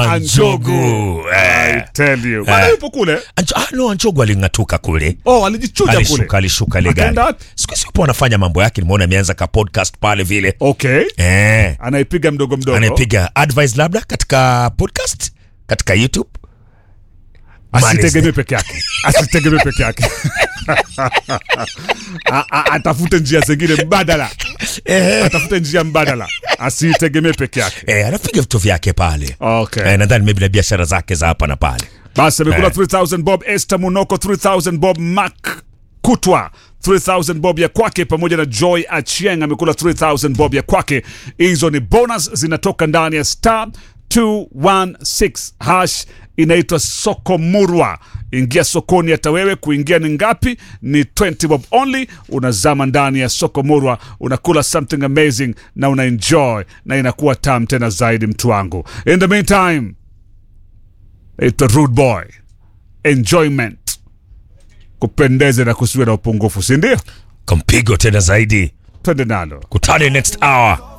Anchogu. I tell you. Bado yupo kule. Anchogu aling'atuka kule. Alijichuja kule. Alishuka legani. Siku sipo anafanya mambo yake, nimeona ameanza ka podcast pale vile. Okay. Anaipiga mdogo. Anaipiga advice labda katika podcast, katika YouTube. Asitegemee peke yake. Atafute njia zingine mbadala. Asitegemee peke yake. Anapiga vitu vyake pale. Okay. Nadhani maybe na biashara zake za hapa na pale. Basi amekula 3000 bob, Esther Munoko 3000 bob, Mark Kutwa 3000 bob ya kwake, pamoja na Joy Achieng amekula 3000 bob ya kwake. Hizo ni bonus zinatoka ndani ya star 216 hash, inaitwa Soko Murwa. Ingia sokoni hata wewe, kuingia ni ngapi? Ni 20 bob only. Unazama ndani ya Soko Murwa, unakula something amazing na una enjoy, na inakuwa tamu tena zaidi, mtu wangu. In the meantime, it's a rude boy. Enjoyment. Kupendeze na kusiwe na upungufu, si ndio? Kampigo tena zaidi. Twende nalo. Kutane next hour.